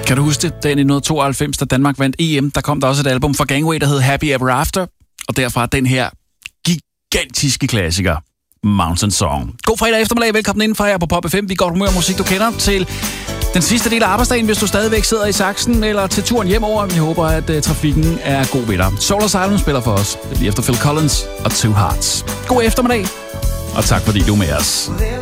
Kan du huske det? Da i 1992, da Danmark vandt EM, der kom der også et album fra Gangway, der hed Happy Ever After. Og derfra den her gigantiske klassiker, Mountain Song. God fredag eftermiddag, velkommen indenfor her på Pop FM. Vi går humør musik, du kender, til den sidste del af arbejdsdagen, hvis du stadigvæk sidder i saksen, eller til turen hjemover. Vi håber, at trafikken er god ved dig. Soul Asylum spiller for os, lige efter Phil Collins og Two Hearts. God eftermiddag, og tak fordi du er med os.